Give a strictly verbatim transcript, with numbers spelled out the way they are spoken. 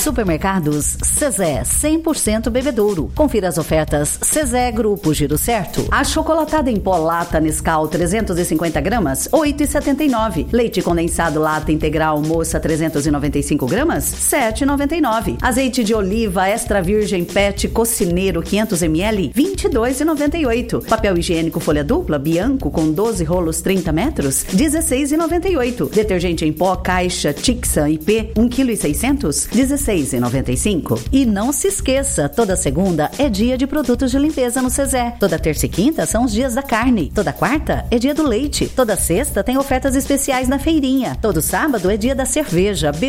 Supermercados Cezé, cem por cento bebedouro. Confira as ofertas Cezé Grupo Giro Certo. A chocolatada em pó lata Nescau trezentos e cinquenta gramas, oito e setenta e nove. Leite condensado lata integral moça trezentos e noventa e cinco gramas, sete e noventa e nove. Azeite de oliva extra virgem pet cocineiro quinhentos mililitros, vinte e dois e noventa e oito. Papel higiênico folha dupla Bianco com doze rolos trinta metros, dezesseis e noventa e oito. Detergente em pó caixa Tixa I P um vírgula seiscentos quilos, dezesseis e noventa e cinco. E não se esqueça, toda segunda é dia de produtos de limpeza no Cezé. Toda terça e quinta são os dias da carne. Toda quarta é dia do leite. Toda sexta tem ofertas especiais na feirinha. Todo sábado é dia da cerveja.